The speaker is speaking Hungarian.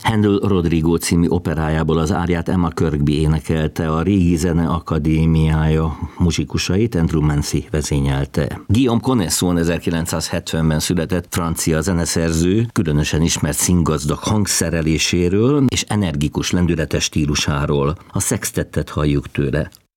Handel Rodrigo című operájából az áriát Emma Kirkby énekelte, a Régi Zene Akadémiája muzsikusait Andrew Mancy vezényelte. Guillaume Connaisson 1970-ben született francia zeneszerző, különösen ismert színgazdag hangszereléséről és energikus, lendületes stílusáról. A szextettet halljuk tőle.